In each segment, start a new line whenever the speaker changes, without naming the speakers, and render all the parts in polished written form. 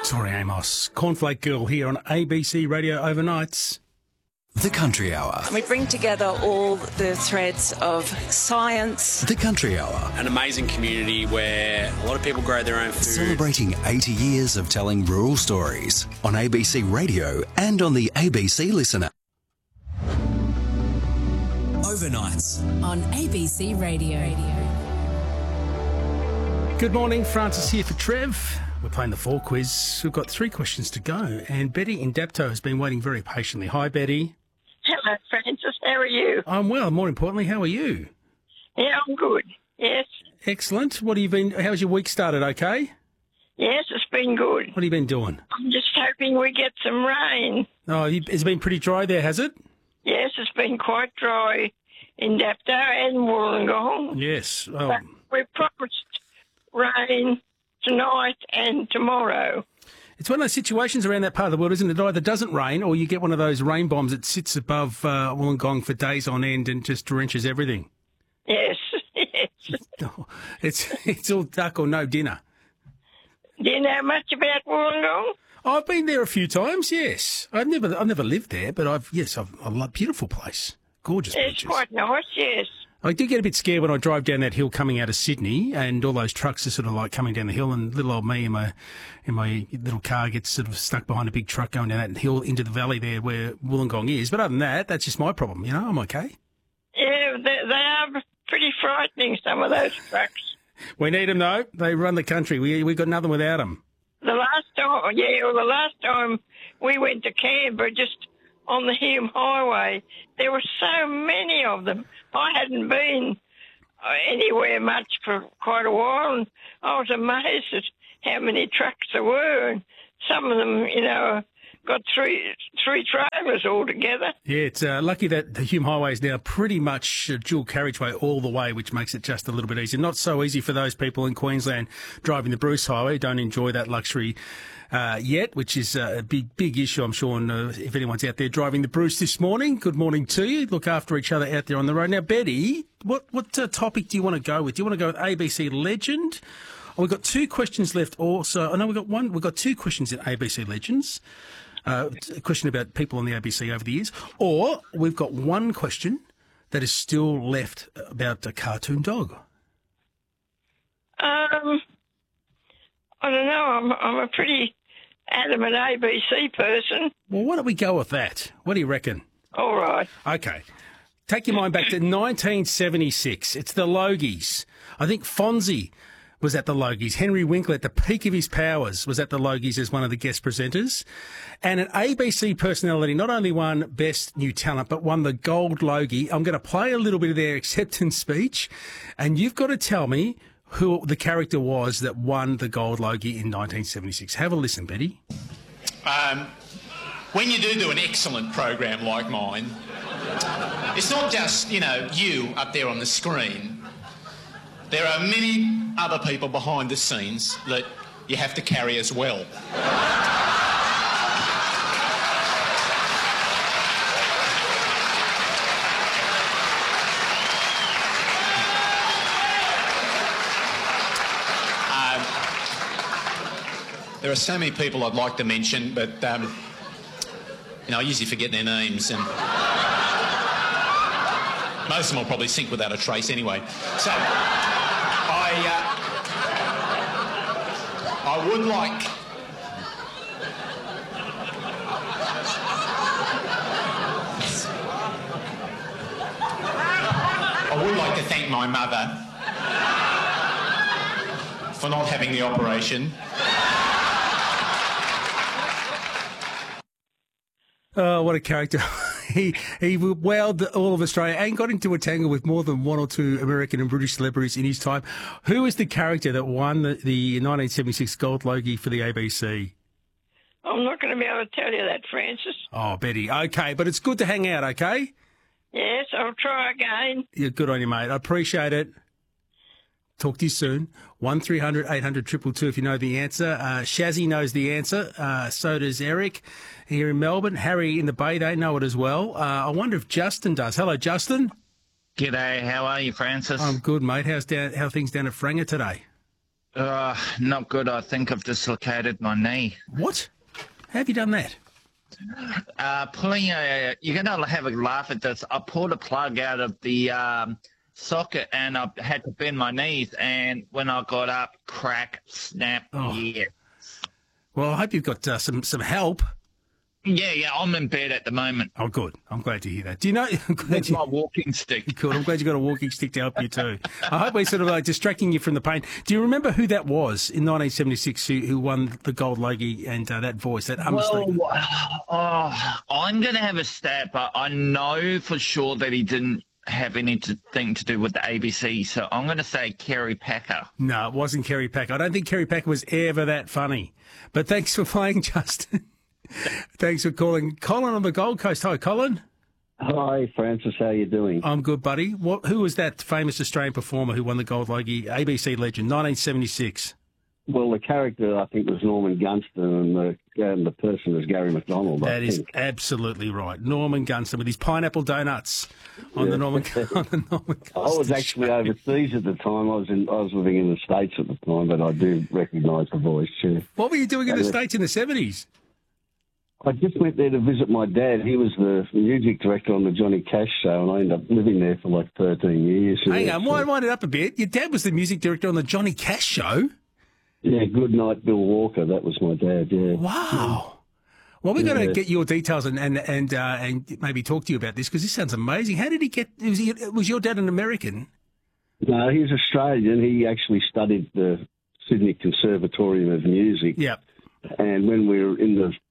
Tori Amos, Cornflake Girl here on ABC Radio Overnights.
The Country Hour.
We bring together all the threads of science.
The Country Hour.
An amazing community where a lot of people grow their own food.
Celebrating 80 years of telling rural stories on ABC Radio and on the ABC Listener. Overnights
on ABC Radio.
Good morning, Francis here for Trev. We're playing the Four Quiz. We've got 3 questions to go, and Betty in Dapto has been waiting very patiently. Hi, Betty.
Hello, Francis. How are you?
I'm well. More importantly, how are you?
Yeah, I'm good. Yes.
Excellent. How's your week started? Okay.
Yes, it's been good.
What have you been doing?
I'm just hoping we get some rain.
Oh, it's been pretty dry there, has it?
Yes, it's been quite dry in Dapto and Wollongong.
Yes. Oh.
But we're promised rain tonight and tomorrow.
It's one of those situations around that part of the world, isn't it? It either doesn't rain or you get one of those rain bombs that sits above Wollongong for days on end and just drenches everything.
Yes, yes.
Oh, it's all duck or no dinner.
Do you know much about Wollongong?
I've been there a few times, yes. I've never lived there, but I love beautiful place. Gorgeous beaches.
It's quite nice, yes.
I do get a bit scared when I drive down that hill coming out of Sydney and all those trucks are sort of like coming down the hill and little old me in my little car gets sort of stuck behind a big truck going down that hill into the valley there where Wollongong is. But other than that, that's just my problem. You know, I'm okay.
Yeah, they are pretty frightening, some of those trucks.
We need them, though. They run the country. We got nothing without them.
The last time we went to Canberra, just on the Hume Highway, there were so many of them. I hadn't been anywhere much for quite a while, and I was amazed at how many trucks there were. And some of them, got three trailers altogether.
Yeah, it's lucky that the Hume Highway is now pretty much a dual carriageway all the way, which makes it just a little bit easier. Not so easy for those people in Queensland driving the Bruce Highway, don't enjoy that luxury yet, which is a big issue, I'm sure, and, if anyone's out there driving the Bruce this morning, good morning to you. Look after each other out there on the road. Now, Betty, what topic do you want to go with? Do you want to go with ABC Legend? Oh, we've got 2 questions left also. Oh, no, we've got one. We've got 2 questions in ABC Legends. A question about people on the ABC over the years. Or we've got 1 question that is still left about a cartoon dog.
I don't know. I'm a pretty adamant ABC person.
Well, why don't we go with that? What do you reckon?
All right.
Okay. Take your mind back to 1976. It's the Logies. I think Fonzie was at the Logies. Henry Winkler, at the peak of his powers, was at the Logies as one of the guest presenters. And an ABC personality not only won Best New Talent, but won the Gold Logie. I'm going to play a little bit of their acceptance speech, and you've got to tell me who the character was that won the Gold Logie in 1976. Have a listen, Betty.
When you do an excellent program like mine, it's not just, you up there on the screen. There are many other people behind the scenes that you have to carry as well. There are so many people I'd like to mention, but, I usually forget their names, and most of them will probably sink without a trace anyway. So, I would like... I would like to thank my mother for not having the operation.
Oh, what a character. He wowed all of Australia and got into a tangle with more than 1 or 2 American and British celebrities in his time. Who is the character that won the 1976 Gold Logie for the ABC?
I'm not going to be able to tell you that, Francis.
Oh, Betty. Okay, but it's good to hang out, okay?
Yes, I'll try again.
Yeah, good on you, mate. I appreciate it. Talk to you soon. 1300 800 222 if you know the answer. Shazzy knows the answer. So does Eric here in Melbourne. Harry in the Bay, they know it as well. I wonder if Justin does. Hello, Justin.
G'day. How are you, Francis?
I'm good, mate. How are things down at Franga today?
Not good. I think I've dislocated my knee.
What? How have you done that?
Pulling you're going to have a laugh at this. I pulled a plug out of the socket and I had to bend my knees, and when I got up, crack, snap, yeah.
Well, I hope you've got some help.
Yeah, I'm in bed at the moment.
Oh, good. I'm glad to hear that. Do you know...
With my walking stick.
Good. I'm glad you got a walking stick to help you too. I hope we're sort of like distracting you from the pain. Do you remember who that was in 1976 who won the Gold Logie and that voice, that
I'm going to have a stab, but I know for sure that he didn't have anything to do with the ABC, so I'm going to say Kerry Packer.
No, it wasn't Kerry Packer. I don't think Kerry Packer was ever that funny. But thanks for playing, Justin. Thanks for calling. Colin on the Gold Coast. Hi, Colin.
Hi, Francis. How you doing?
I'm good, buddy. Who was that famous Australian performer who won the Gold Logie? ABC legend, 1976.
Well, the character, I think, was Norman Gunston, and the person was Gary McDonald.
That is absolutely right. Norman Gunston with his pineapple donuts on the Norman Gunston.
I was actually overseas at the time. I was living in the States at the time, but I do recognise the voice, yeah.
What were you doing in the States in the 70s?
I just went there to visit my dad. He was the music director on the Johnny Cash show, and I ended up living there for like 13 years.
Hang on, wind it up a bit. Your dad was the music director on the Johnny Cash show?
Yeah, Good Night, Bill Walker. That was my dad, yeah.
Wow. Well, we're going to get your details and maybe talk to you about this, because this sounds amazing. How did he get... Was your dad an American?
No, he was Australian. He actually studied the Sydney Conservatorium of Music.
Yep.
And when we were in the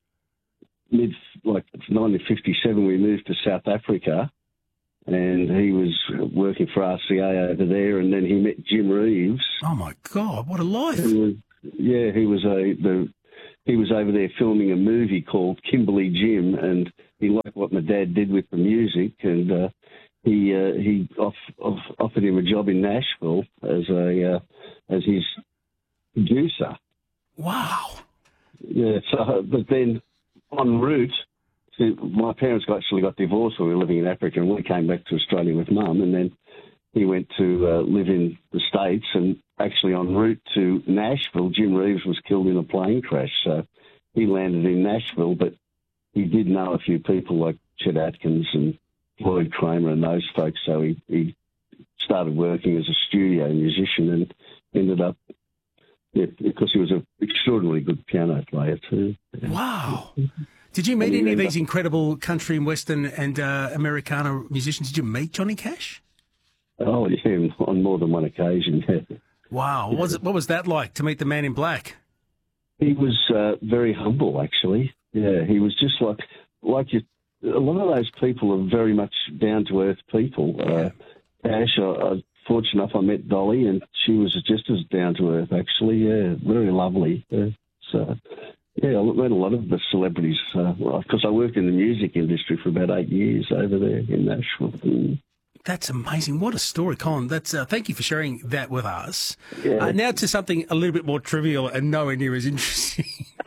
1957, we moved to South Africa, and he was working for RCA over there, and then he met Jim Reeves.
Oh my God, what a life!
He was over there filming a movie called Kimberly Jim, and he liked what my dad did with the music, and he offered him a job in Nashville as his producer.
Wow.
Yeah. So, but then en route, my parents actually got divorced when we were living in Africa, and we came back to Australia with Mum, and then he went to live in the States, and actually en route to Nashville, Jim Reeves was killed in a plane crash, so he landed in Nashville, but he did know a few people like Chet Atkins and Floyd Kramer and those folks, so he started working as a studio musician and ended up, because he was an extraordinarily good piano player too. Yeah.
Wow. Did you meet any of these incredible country and western and Americana musicians? Did you meet Johnny Cash?
Oh, yeah, on more than one occasion, yeah.
Wow. What was that like, to meet the man in black?
He was very humble, actually. Yeah, he was just like you. A lot of those people are very much down-to-earth people. Cash, fortunate enough, I met Dolly, and she was just as down-to-earth, actually. Yeah, very lovely. So, yeah, I met a lot of the celebrities, because I worked in the music industry for about 8 years over there in Nashville.
That's amazing. What a story, Colin. That's thank you for sharing that with us.
Yeah.
Now to something a little bit more trivial and nowhere near as interesting.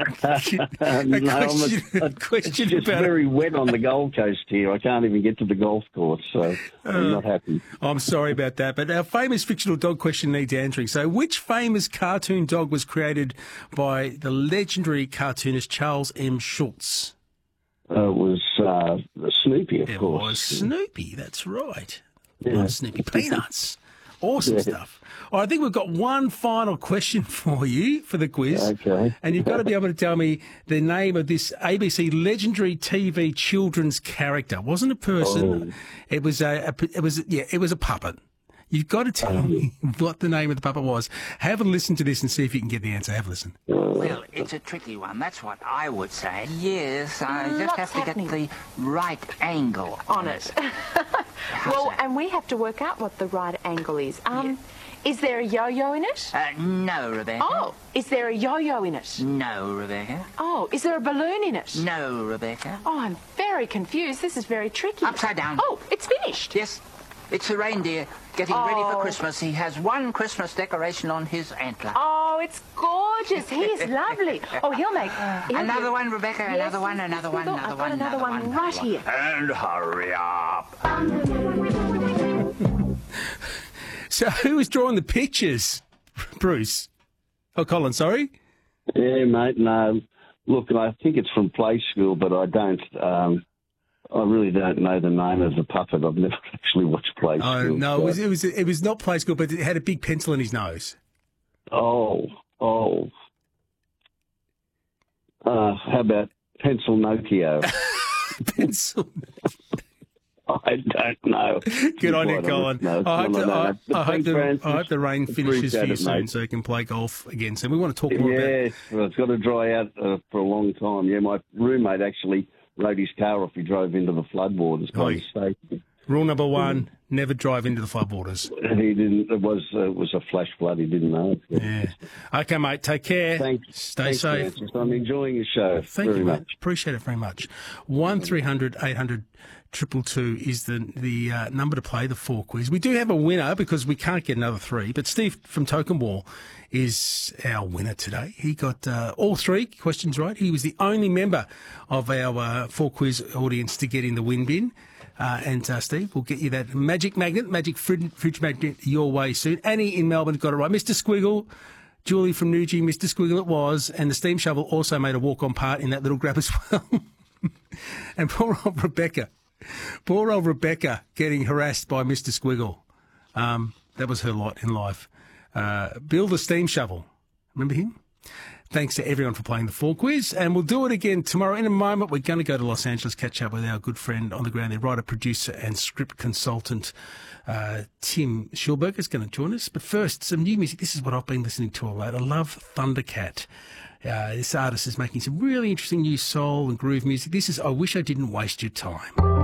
It's just very wet on the Gold Coast here. I can't even get to the golf course, so I'm not happy.
I'm sorry about that, but our famous fictional dog question needs answering. So which famous cartoon dog was created by the legendary cartoonist Charles M. Schulz?
It was Snoopy, of course.
It was Snoopy, that's right. Yeah. Snoopy Peanuts. Awesome stuff. All right, I think we've got one final question for you for the quiz.
Okay.
And you've got to be able to tell me the name of this ABC legendary TV children's character. It wasn't a person. Oh. It was a puppet. You've got to tell me what the name of the puppet was. Have a listen to this and see if you can get the answer. Have a listen.
Well, it's a tricky one. That's what I would say. Yes, I just have to get the right angle on it.
Well, and we have to work out what the right angle is. Is there a yo-yo in it?
No, Rebecca.
Oh, is there a yo-yo in it?
No, Rebecca.
Oh, is there a balloon in it?
No, Rebecca.
Oh, I'm very confused. This is very tricky.
Upside down.
Oh, it's finished.
Yes. It's a reindeer getting ready for Christmas. He has one Christmas decoration on his antler.
Oh, it's gorgeous. He is lovely. Oh, he'll make...
Another one, Rebecca.
Yes,
another one, another one,
I've got another one right here.
And hurry up.
So who was drawing the pictures, Bruce? Oh, Colin, sorry?
Yeah, mate, no. Look, I think it's from Play School, but I don't. I really don't know the name of the puppet. I've never actually watched Play School.
Oh, no,
so.
it was not Play School, but it had a big pencil in his nose.
Oh. How about Pencil Nokia?
Pencil.
I don't know.
Good on you, Colin. I hope the rain finishes for you soon so you can play golf again soon. We want to talk more about...
Yeah, well, it's got to dry out for a long time. Yeah, my roommate actually rode his car off. He drove into the floodwaters by mistake.
Rule number 1, never drive into the floodwaters.
He didn't. It was a flash flood. He didn't know.
Yeah. Okay, mate. Take care.
Thanks.
Stay safe.
Francis. I'm enjoying your show.
Thank you,
much.
mate. Appreciate it very much. 1300 800 222 is the number to play the 4 quiz. We do have a winner because we can't get another 3, but Steve from Tokemwall is our winner today. He got all 3 questions right. He was the only member of our 4 quiz audience to get in the win bin. And Steve, we'll get you that magic fridge magnet your way soon. Annie in Melbourne got it right. Mr. Squiggle, Julie from Newgie, Mr. Squiggle it was, and the steam shovel also made a walk-on part in that little grab as well. And poor old Rebecca getting harassed by Mr. Squiggle. That was her lot in life. Bill the steam shovel, remember him? Thanks to everyone for playing the 4 quiz, and we'll do it again tomorrow. In a moment, we're going to go to Los Angeles, catch up with our good friend on the ground there, writer, producer, and script consultant, Tim Schulberger is going to join us. But first, some new music. This is what I've been listening to a lot. I love Thundercat. This artist is making some really interesting new soul and groove music. This is I Wish I Didn't Waste Your Time.